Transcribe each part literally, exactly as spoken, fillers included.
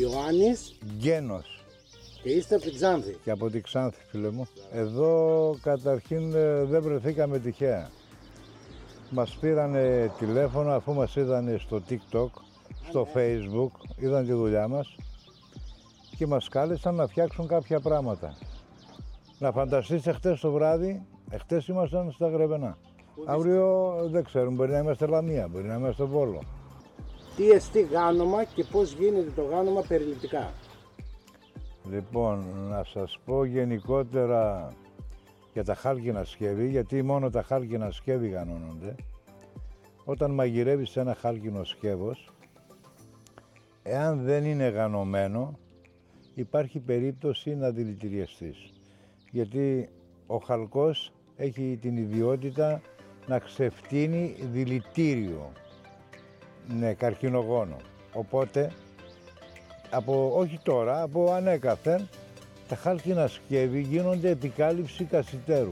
Ιωάννης Γκένος. Και είστε από την Ξάνθη. Και από την Ξάνθη, φίλε μου. Εδώ καταρχήν δεν βρεθήκαμε τυχαία. Μας πήρανε τηλέφωνο αφού μας είδανε στο TikTok, στο Facebook, είδαν τη δουλειά μας και μας κάλεσαν να φτιάξουν κάποια πράγματα. Να φανταστείς, εχθές το βράδυ, εχθές ήμασταν στα Γρεβενά. Αύριο δεν ξέρουμε, μπορεί να είμαστε Λαμία, μπορεί να είμαστε Βόλο. Τι εστί γάνομα και πώς γίνεται το γάνομα περιληπτικά? Λοιπόν, να σας πω γενικότερα για τα χάλκινα σκεύη, γιατί μόνο τα χάλκινα σκεύη γανώνονται. Όταν μαγειρεύεις ένα χάλκινο σκεύος, εάν δεν είναι γανωμένο, υπάρχει περίπτωση να δηλητηριαστείς. Γιατί ο χαλκός έχει την ιδιότητα να ξεφτύνει δηλητήριο, ναι, καρκινογόνο. Οπότε, από, όχι τώρα, από ανέκαθεν, τα χάλκινα σκεύη γίνονται επικάλυψη κασιτέρου.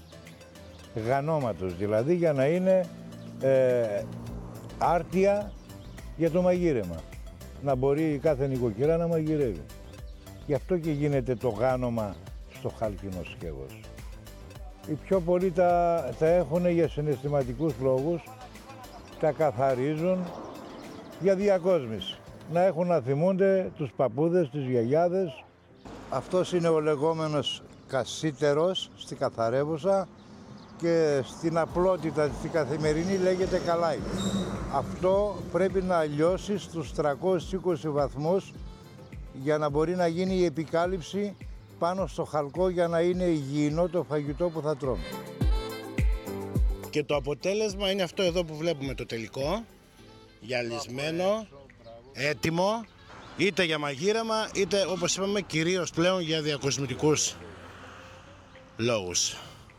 Γανώματος δηλαδή, για να είναι ε, άρτια για το μαγείρεμα. Να μπορεί κάθε νοικοκυρά να μαγειρεύει. Γι' αυτό και γίνεται το γάνομα στο χάλκινο σκεύος. Οι πιο πολλοί τα, τα έχουν για συναισθηματικούς λόγους, τα καθαρίζουν για διακόσμηση. Να έχουν να θυμούνται τους παππούδες, τις γιαγιάδες. Αυτός είναι ο λεγόμενος κασίτερος στη καθαρεύουσα και στην απλότητα, στη καθημερινή λέγεται καλάι. Αυτό πρέπει να λιώσει στους τριακόσιους είκοσι βαθμούς για να μπορεί να γίνει η επικάλυψη πάνω στο χαλκό για να είναι υγιεινό το φαγητό που θα τρώμε. Και το αποτέλεσμα είναι αυτό εδώ που βλέπουμε, το τελικό, γυαλισμένο, έτοιμο, είτε για μαγείρεμα, είτε όπως είπαμε κυρίως πλέον για διακοσμητικούς λόγους.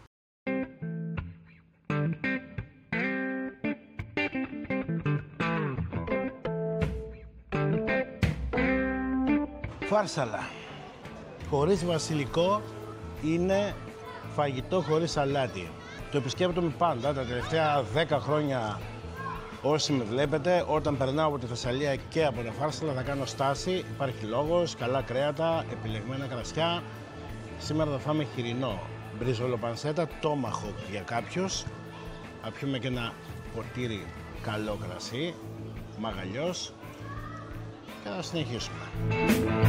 Φάρσαλα χωρίς βασιλικό είναι φαγητό χωρίς αλάτι. Το επισκέπτομαι πάντα τα τελευταία δέκα χρόνια. Όσοι με βλέπετε, όταν περνάω από τη Θεσσαλία και από τα Φάρσαλα θα κάνω στάση. Υπάρχει λόγος, καλά κρέατα, επιλεγμένα κρασιά. Σήμερα θα φάμε χοιρινό, μπριζολοπανσέτα, τόμαχο για κάποιους. Θα πιούμε και ένα ποτήρι καλό κρασί, μαγαλιός και θα συνεχίσουμε.